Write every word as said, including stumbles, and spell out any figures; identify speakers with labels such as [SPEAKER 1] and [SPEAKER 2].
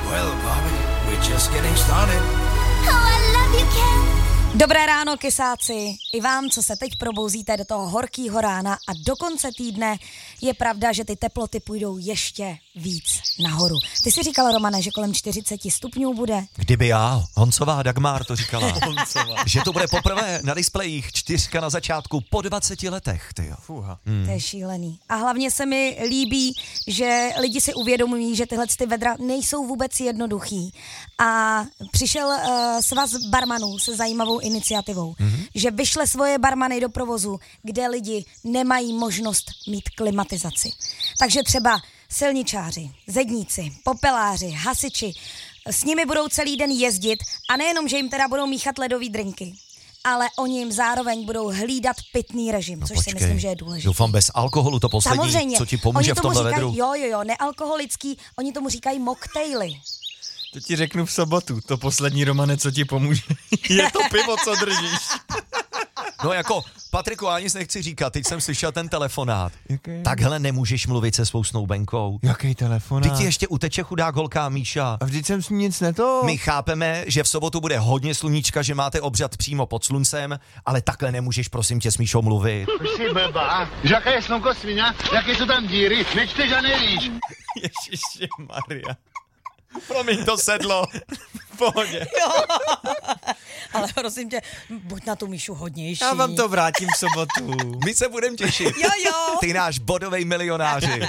[SPEAKER 1] Well, Bobby, we're just getting started.
[SPEAKER 2] Oh, I love you, Ken.
[SPEAKER 3] Dobré ráno, kysáci. I vám, co se teď probouzíte do toho horkýho rána a do konce týdne, je pravda, že ty teploty půjdou ještě víc nahoru. Ty jsi říkala, Romane, že kolem čtyřicet stupňů bude.
[SPEAKER 4] Kdyby já, Honcová Dagmar to říkala. Honcová. Že to bude poprvé na displejích, čtyřka na začátku po dvaceti letech, tyjo. Fuha.
[SPEAKER 3] Hmm. To je šílený. A hlavně se mi líbí, že lidi si uvědomují, že tyhle ty vedra nejsou vůbec jednoduchý. A přišel uh, svaz barmanů se zajímavou iniciativou, mm-hmm. že vyšle svoje barmany do provozu, kde lidi nemají možnost mít klimatizaci. Takže třeba silničáři, zedníci, popeláři, hasiči, s nimi budou celý den jezdit a nejenom, že jim teda budou míchat ledový drinky, ale oni jim zároveň budou hlídat pitný režim, no což počkej. si myslím, že je důležité.
[SPEAKER 4] Doufám bez alkoholu to poslední, samozřejmě, co ti pomůže v tomhle vedru.
[SPEAKER 3] Jo, jo, jo, nealkoholický, oni tomu říkají mocktaily.
[SPEAKER 5] To ti řeknu v sobotu, to poslední, Romane, co ti pomůže, je to pivo, co držíš.
[SPEAKER 4] No jako, Patriku, já nic nechci říkat, teď jsem slyšel ten telefonát.
[SPEAKER 5] Jaký?
[SPEAKER 4] Takhle nemůžeš mluvit se svou snoubenkou.
[SPEAKER 5] Jaký telefonát?
[SPEAKER 4] Teď ti ještě uteče chudák holká Míša.
[SPEAKER 5] A vždyť jsem s ní nic neto.
[SPEAKER 4] My chápeme, že v sobotu bude hodně sluníčka, že máte obřad přímo pod sluncem, ale takhle nemůžeš, prosím tě, s Míšou mluvit.
[SPEAKER 6] Jsi blbá, že jaké je slunko svině, jaké jsou tam díry, nečteš a nevíš.
[SPEAKER 5] Ježišmarja.
[SPEAKER 4] Promiň, to sedlo.
[SPEAKER 5] V pohodě.
[SPEAKER 3] Jo. Ale prosím tě, buď na tu Míšu hodnější.
[SPEAKER 5] Já vám to vrátím v sobotu.
[SPEAKER 4] My se budeme těšit.
[SPEAKER 3] Jo, jo.
[SPEAKER 4] Ty náš bodovej milionáři.